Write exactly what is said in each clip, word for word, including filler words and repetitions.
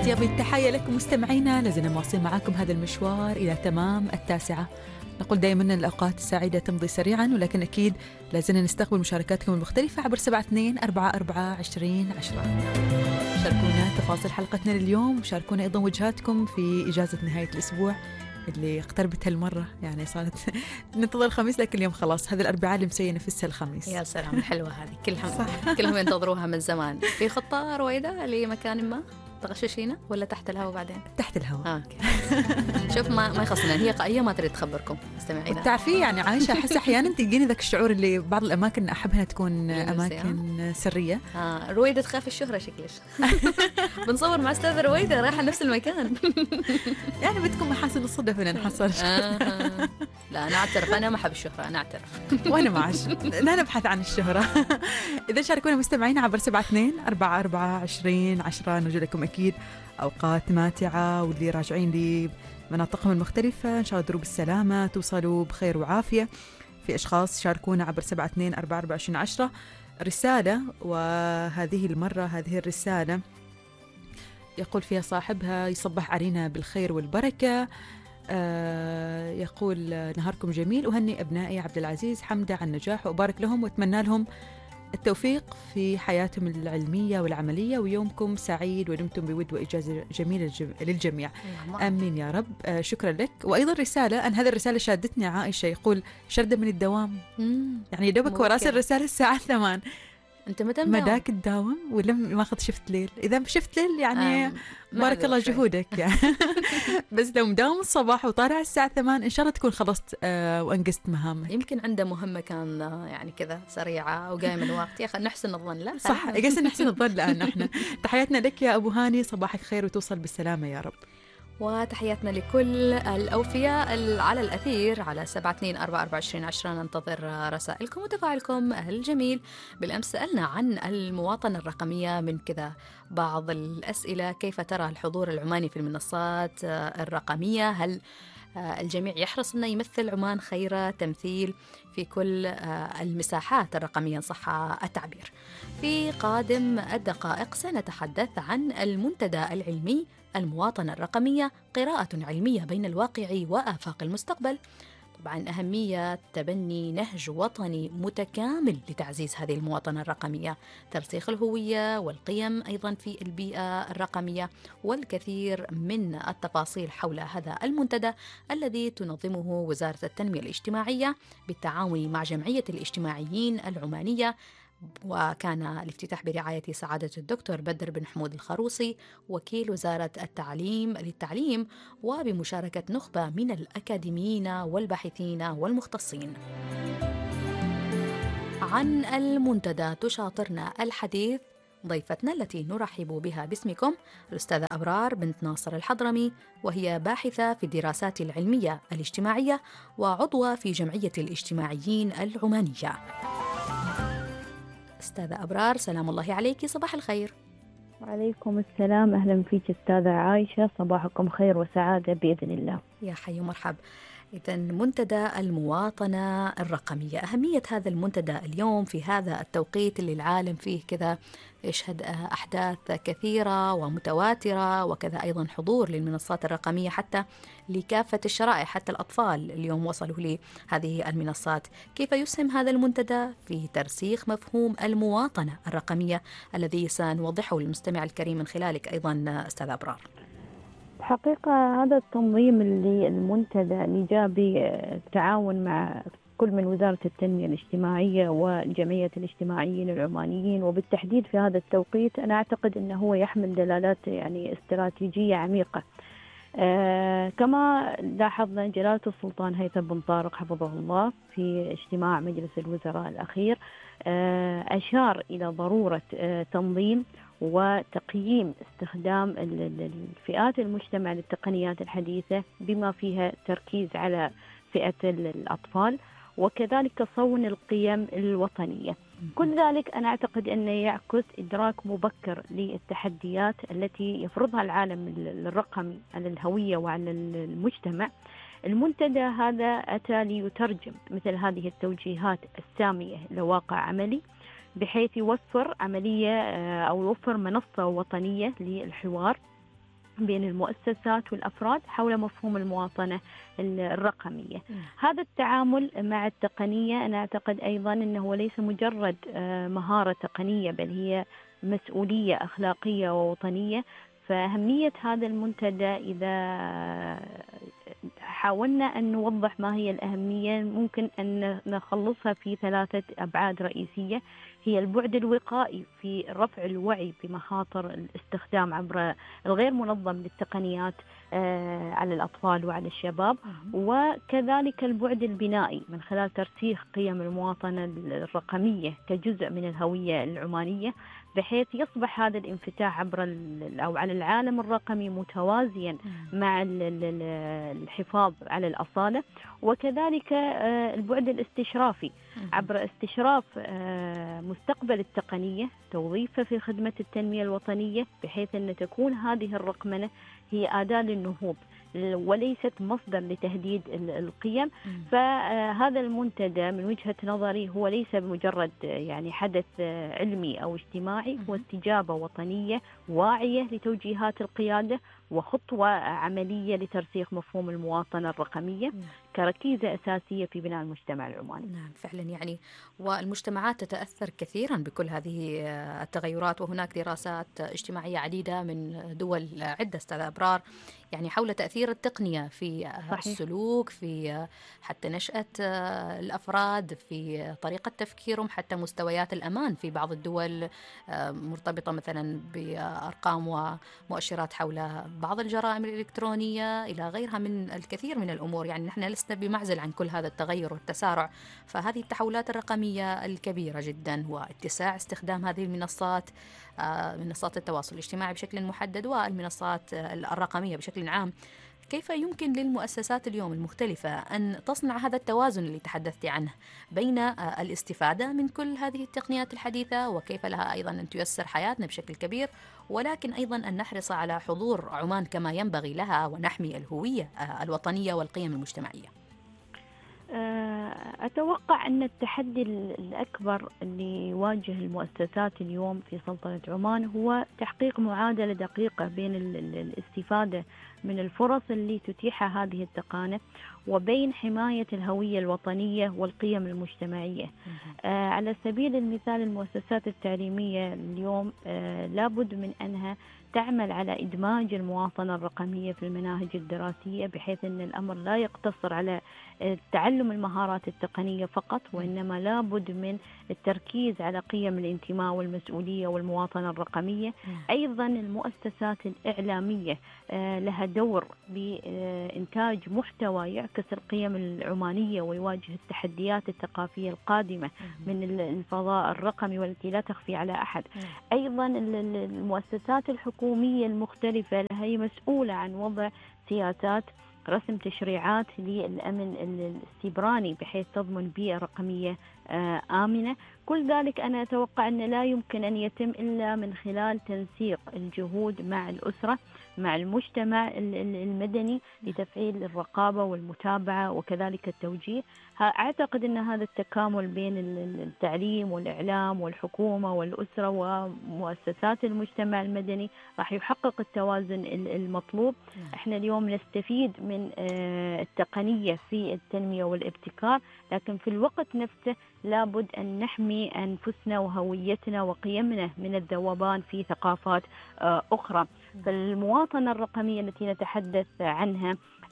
أطيب التحية لكم مستمعينا، لازلنا مواصلين معاكم هذا المشوار إلى تمام التاسعة. نقول دائما أن الأوقات السعيدة تمضي سريعا، ولكن أكيد لازلنا نستقبل مشاركاتكم المختلفة عبر سبعة اثنين أربعة أربعة عشرين عشرة. شاركونا تفاصيل حلقتنا لليوم، وشاركونا أيضا وجهاتكم في إجازة نهاية الأسبوع اللي اقتربت هالمرة، يعني صارت ننتظر الخميس لكن اليوم خلاص هذا الأربعاء اللي مسوي نفسها الخميس. يا سلام الحلوة هذه، كلهم كلهم ينتظروها من زمان. في خطة رويدة لمكان ما تغششينا ولا تحت الهواء؟ بعدين تحت الهواء. آه. شوف ما ما يخصنا، هي قائية ما تريد تخبركم مستمعينا. تعرفي يعني عايشة أحس أحيانا تجيني ذاك الشعور اللي بعض الأماكن أحبها تكون أماكن سرية. آه. رويدة تخاف الشهرة شكلش. بنصور مع أستاذة رويدة رايحة نفس المكان. يعني بدكم محاسن الصدف إن نحصل. آه. لا أنا أعترف، أنا ما أحب الشهرة، أنا أعترف. وأنا معش لا نبحث عن الشهرة. إذا شاركونا مستمعين عبر سبعة اثنين أربعة أربعة عشرين عشرة، نرجو لكم أكيد أوقات ماتعة، واللي راجعين لمناطقهم المختلفة إن شاء الله دروب السلامة، توصلوا بخير وعافية. في أشخاص شاركونا عبر سبعة اثنين أربعة أربعة عشرين عشرة رسالة، وهذه المرة هذه الرسالة يقول فيها صاحبها: يصبح علينا بالخير والبركة. آه يقول: نهاركم جميل، أهني أبنائي عبد العزيز حمدة على النجاح وأبارك لهم وأتمنى لهم التوفيق في حياتهم العلمية والعملية، ويومكم سعيد ودمتم بود وإجازة جميلة للجميع. آمين يا رب. آه شكرا لك. وأيضا رسالة، أن هذه الرسالة شادتني عائشة، يقول: شردة من الدوام. يعني دوبك وراسل الرسالة الساعة ثمان. أنت متى مداك تداوم ولا ما أخذ شفت ليل؟ إذا شفت ليل يعني آه. بارك الله جهودك يعني. بس لو مداوم الصباح وطالع الساعة ثمان إن شاء الله تكون خلصت آه وأنجزت مهامك. يمكن عنده مهمة كان يعني كذا سريعة وقايم الوقت. يا أخي نحسن الظن. لا صح، يقصد نحسن الظن الآن نحن. تحياتنا لك يا أبو هاني، صباحك خير وتوصل بالسلامة يا رب. وتحياتنا لكل الأوفياء على الأثير على سبعة اثنين أربعة أربعة عشرين عشرة. ننتظر رسائلكم وتفاعلكم الجميل. بالأمس سألنا عن المواطنة الرقمية من كذا بعض الأسئلة: كيف ترى الحضور العماني في المنصات الرقمية؟ هل الجميع يحرص أنه يمثل عمان خير تمثيل في كل المساحات الرقمية صح التعبير؟ في قادم الدقائق سنتحدث عن المنتدى العلمي المواطنة الرقمية، قراءة علمية بين الواقع وآفاق المستقبل. طبعا أهمية تبني نهج وطني متكامل لتعزيز هذه المواطنة الرقمية، ترسيخ الهوية والقيم أيضا في البيئة الرقمية، والكثير من التفاصيل حول هذا المنتدى الذي تنظمه وزارة التنمية الاجتماعية بالتعاون مع جمعية الاجتماعيين العمانية. وكان الافتتاح برعاية سعادة الدكتور بدر بن حمود الخروصي وكيل وزارة التعليم للتعليم، وبمشاركة نخبة من الأكاديميين والباحثين والمختصين. عن المنتدى تشاطرنا الحديث ضيفتنا التي نرحب بها باسمكم الأستاذة أبرار بنت ناصر الحضرمي، وهي باحثة في الدراسات العلمية الاجتماعية وعضوة في جمعية الاجتماعيين العمانية. أستاذة أبرار سلام الله عليك، صباح الخير. وعليكم السلام، أهلا فيك أستاذة عايشة، صباحكم خير وسعادة بإذن الله. يا حي ومرحب. إذن منتدى المواطنة الرقمية، أهمية هذا المنتدى اليوم في هذا التوقيت اللي العالم فيه كذا يشهد أحداث كثيرة ومتواترة، وكذا أيضا حضور للمنصات الرقمية حتى لكافة الشرائح، حتى الأطفال اليوم وصلوا لهذه المنصات. كيف يسهم هذا المنتدى في ترسيخ مفهوم المواطنة الرقمية الذي سنوضحه للمستمع الكريم من خلالك أيضا أستاذ أبرار؟ حقيقة هذا التنظيم اللي المنتدى اللي جاء بالتعاون مع كل من وزارة التنمية الاجتماعية وجمعية الاجتماعيين العمانيين، وبالتحديد في هذا التوقيت أنا أعتقد أنه هو يحمل دلالات يعني استراتيجية عميقة. آه كما لاحظنا جلالة السلطان هيثم بن طارق حفظه الله في اجتماع مجلس الوزراء الأخير آه أشار إلى ضرورة آه تنظيم وتقييم استخدام الفئات المجتمع للتقنيات الحديثة بما فيها تركيز على فئة الأطفال، وكذلك صون القيم الوطنية. كل ذلك أنا أعتقد أنه يعكس إدراك مبكر للتحديات التي يفرضها العالم الرقمي على الهوية وعلى المجتمع. المنتدى هذا أتى ليترجم مثل هذه التوجيهات السامية لواقع عملي، بحيث يوفر عملية أو يوفر منصة وطنية للحوار بين المؤسسات والأفراد حول مفهوم المواطنة الرقمية. هذا التعامل مع التقنية أنا أعتقد أيضا أنه ليس مجرد مهارة تقنية، بل هي مسؤولية أخلاقية ووطنية. فأهمية هذا المنتدى إذا حاولنا أن نوضح ما هي الأهمية ممكن أن نخلصها في ثلاثة أبعاد رئيسية. هي البعد الوقائي في رفع الوعي بمخاطر الاستخدام عبر الغير منظم للتقنيات على الأطفال وعلى الشباب، وكذلك البعد البنائي من خلال ترسيخ قيم المواطنة الرقمية كجزء من الهوية العمانية، بحيث يصبح هذا الانفتاح عبر أو على العالم الرقمي متوازيا مع الحفاظ على الأصالة. وكذلك البعد الاستشرافي عبر استشراف مستقبل التقنية، توظيفها في خدمة التنمية الوطنية، بحيث أن تكون هذه الرقمنة هي أداة للنهوض وليست مصدر لتهديد القيم. فهذا المنتدى من وجهة نظري هو ليس مجرد يعني حدث علمي أو اجتماعي، هو استجابة وطنية واعية لتوجيهات القيادة وخطوة عملية لترسيخ مفهوم المواطنة الرقمية كركيزة أساسية في بناء المجتمع العماني. نعم فعلا، يعني والمجتمعات تتأثر كثيرا بكل هذه التغيرات، وهناك دراسات اجتماعية عديدة من دول عدة أستاذ أبرار يعني حول تأثير التقنية في صحيح. السلوك، في حتى نشأة الأفراد، في طريقة تفكيرهم، حتى مستويات الأمان في بعض الدول مرتبطة مثلا بأرقام ومؤشرات حول بعض الجرائم الإلكترونية إلى غيرها من الكثير من الأمور. يعني نحن لسنا بمعزل عن كل هذا التغير والتسارع، فهذه التحولات الرقمية الكبيرة جدا واتساع استخدام هذه المنصات، منصات التواصل الاجتماعي بشكل محدد والمنصات الرقمية بشكل عام، كيف يمكن للمؤسسات اليوم المختلفة أن تصنع هذا التوازن اللي تحدثت عنه بين الاستفادة من كل هذه التقنيات الحديثة، وكيف لها أيضا أن تيسر حياتنا بشكل كبير، ولكن أيضا أن نحرص على حضور عمان كما ينبغي لها ونحمي الهوية الوطنية والقيم المجتمعية؟ أتوقع أن التحدي الأكبر اللي يواجه المؤسسات اليوم في سلطنة عمان هو تحقيق معادلة دقيقة بين الاستفادة من الفرص اللي تتيحها هذه التقنية وبين حماية الهوية الوطنية والقيم المجتمعية. آه على سبيل المثال المؤسسات التعليمية اليوم آه لابد من أنها تعمل على إدماج المواطنة الرقمية في المناهج الدراسية، بحيث أن الأمر لا يقتصر على تعلم المهارات التقنية فقط، وإنما لابد من التركيز على قيم الانتماء والمسؤولية والمواطنة الرقمية. أيضا المؤسسات الإعلامية لها دور بإنتاج محتوى يعكس القيم العمانية ويواجه التحديات الثقافية القادمة من الفضاء الرقمي والتي لا تخفي على أحد. أيضا المؤسسات الحكومية المختلفة لها مسؤولة عن وضع سياسات، رسم تشريعات للأمن السيبراني بحيث تضمن بيئة رقمية آمنة. كل ذلك أنا أتوقع أن لا يمكن أن يتم إلا من خلال تنسيق الجهود مع الأسرة، مع المجتمع المدني، لتفعيل الرقابة والمتابعة وكذلك التوجيه. أعتقد أن هذا التكامل بين التعليم والإعلام والحكومة والأسرة ومؤسسات المجتمع المدني راح يحقق التوازن المطلوب. احنا اليوم نستفيد من التقنية في التنمية والابتكار، لكن في الوقت نفسه لابد أن نحمي أنفسنا وهويتنا وقيمنا من الذوبان في ثقافات أخرى. فالمواطنة الرقمية التي نتحدث عنها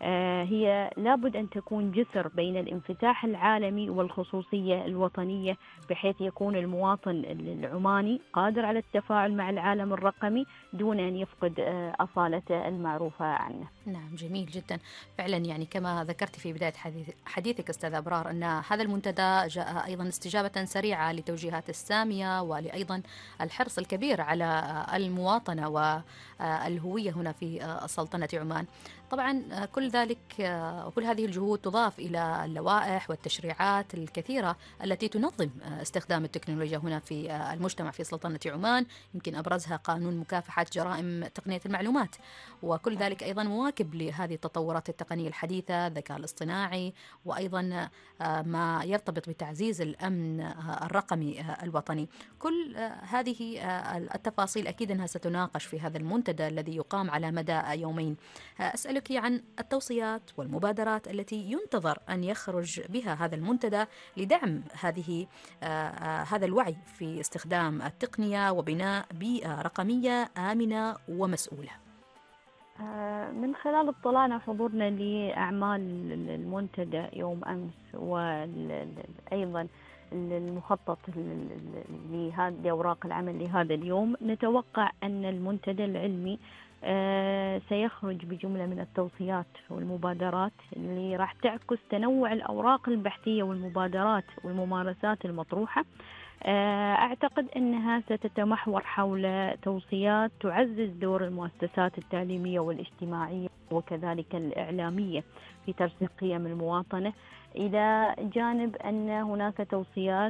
هي لابد أن تكون جسر بين الانفتاح العالمي والخصوصية الوطنية، بحيث يكون المواطن العماني قادر على التفاعل مع العالم الرقمي دون أن يفقد أصالته المعروفة عنه. نعم جميل جدا فعلا. يعني كما ذكرت في بداية حديثك أستاذ أبرار أن هذا المنتدى جاء أيضا استجابة سريعة لتوجيهات السامية ولأيضا الحرص الكبير على المواطنة والهوية هنا في سلطنة عمان. طبعا كل ذلك وكل هذه الجهود تضاف إلى اللوائح والتشريعات الكثيرة التي تنظم استخدام التكنولوجيا هنا في المجتمع في سلطنة عمان. يمكن أبرزها قانون مكافحة جرائم تقنية المعلومات، وكل ذلك أيضا مواكب لهذه التطورات التقنية الحديثة، الذكاء الاصطناعي، وأيضا ما يرتبط بتعزيز الأمن الرقمي الوطني. كل هذه التفاصيل أكيد أنها ستناقش في هذا المنتدى الذي يقام على مدى يومين. أسألك عن التوصيات والمبادرات التي ينتظر أن يخرج بها هذا المنتدى لدعم هذه هذا الوعي في استخدام التقنية وبناء بيئة رقمية آمنة ومسؤولة. من خلال اطلاعنا وحضورنا لأعمال المنتدى يوم أمس، وأيضا المخطط لأوراق العمل لهذا اليوم، نتوقع أن المنتدى العلمي سيخرج بجملة من التوصيات والمبادرات اللي راح تعكس تنوع الأوراق البحثية والمبادرات والممارسات المطروحة. أعتقد أنها ستتمحور حول توصيات تعزز دور المؤسسات التعليمية والاجتماعية وكذلك الإعلامية في ترسيخ قيم المواطنة، إلى جانب أن هناك توصيات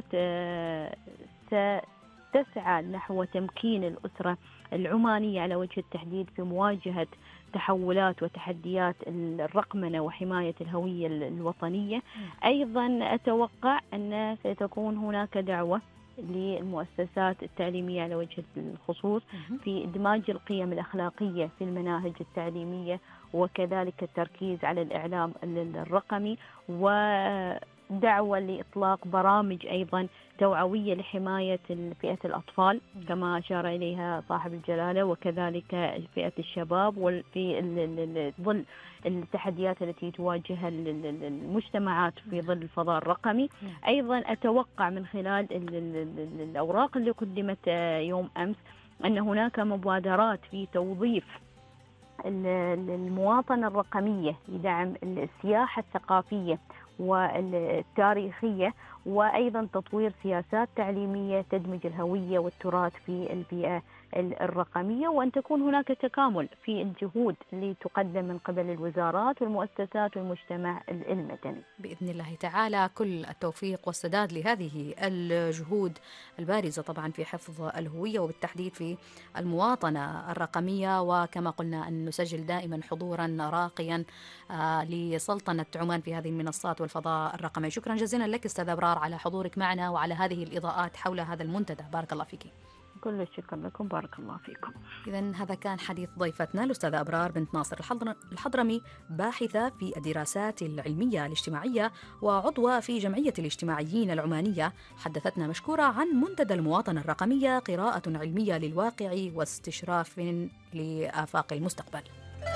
ستسعى نحو تمكين الأسرة العمانية على وجه التحديد في مواجهة تحولات وتحديات الرقمنة وحماية الهوية الوطنية. أيضا أتوقع أن ستكون هناك دعوة للمؤسسات التعليمية على وجه الخصوص في إدماج القيم الأخلاقية في المناهج التعليمية، وكذلك التركيز على الإعلام الرقمي، ودعوة لإطلاق برامج أيضا توعوية لحماية فئة الأطفال كما أشار إليها صاحب الجلالة، وكذلك فئة الشباب، وفي ظل التحديات التي تواجهها المجتمعات في ظل الفضاء الرقمي. أيضا أتوقع من خلال الأوراق اللي قدمت يوم أمس أن هناك مبادرات في توظيف المواطنة الرقمية لدعم السياحة الثقافية والتاريخية، وأيضا تطوير سياسات تعليمية تدمج الهوية والتراث في البيئة الرقمية، وأن تكون هناك تكامل في الجهود اللي تقدم من قبل الوزارات والمؤسسات والمجتمع المدني. بإذن الله تعالى كل التوفيق والسداد لهذه الجهود البارزة طبعا في حفظ الهوية وبالتحديد في المواطنة الرقمية، وكما قلنا أن نسجل دائما حضورا راقيا لسلطنة عمان في هذه المنصات والفضاء الرقمي. شكرا جزيلا لك أستاذ أبرار على حضورك معنا وعلى هذه الإضاءات حول هذا المنتدى، بارك الله فيك. كل الشكر لكم، بارك الله فيكم. إذن هذا كان حديث ضيفتنا الأستاذة أبرار بنت ناصر الحضرمي، باحثة في الدراسات العلمية الاجتماعية وعضوة في جمعية الاجتماعيين العمانية، حدثتنا مشكورة عن منتدى المواطنة الرقمية، قراءة علمية للواقع واستشراف لآفاق المستقبل.